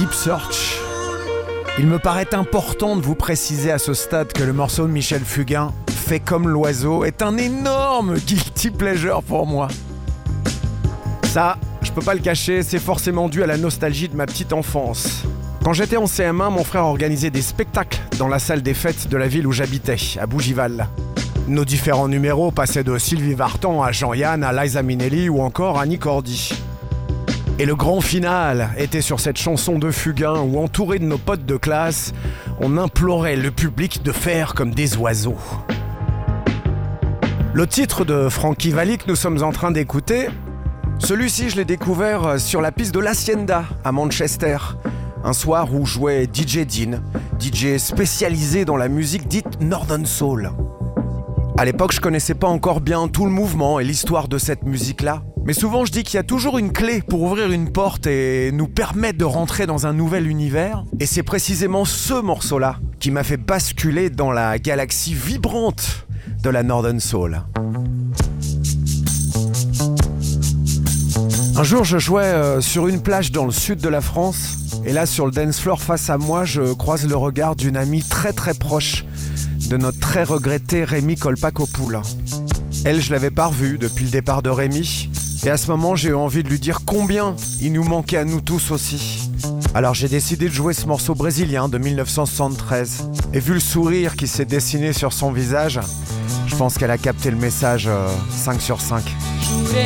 Deep Search. Il me paraît important de vous préciser à ce stade que le morceau de Michel Fugain, Fait comme l'oiseau, est un énorme guilty pleasure pour moi. Ça, je peux pas le cacher, c'est forcément dû à la nostalgie de ma petite enfance. Quand j'étais en CM1, mon frère organisait des spectacles dans la salle des fêtes de la ville où j'habitais, à Bougival. Nos différents numéros passaient de Sylvie Vartan à Jean-Yann, à Liza Minnelli ou encore Annie Cordy. Et le grand final était sur cette chanson de Fugain où, entouré de nos potes de classe, on implorait le public de faire comme des oiseaux. Le titre de Frankie Valli que nous sommes en train d'écouter, celui-ci je l'ai découvert sur la piste de l'Hacienda à Manchester, un soir où jouait DJ Dean, DJ spécialisé dans la musique dite Northern Soul. À l'époque, je connaissais pas encore bien tout le mouvement et l'histoire de cette musique-là. Mais souvent, je dis qu'il y a toujours une clé pour ouvrir une porte et nous permettre de rentrer dans un nouvel univers. Et c'est précisément ce morceau-là qui m'a fait basculer dans la galaxie vibrante de la Northern Soul. Un jour, je jouais sur une plage dans le sud de la France. Et là, sur le dance floor face à moi, je croise le regard d'une amie très très proche de notre très regretté Rémi Kolpakopoul. Elle, je l'avais pas revue depuis le départ de Rémi. Et à ce moment, j'ai eu envie de lui dire combien il nous manquait à nous tous aussi. Alors j'ai décidé de jouer ce morceau brésilien de 1973. Et vu le sourire qui s'est dessiné sur son visage, je pense qu'elle a capté le message 5 sur 5.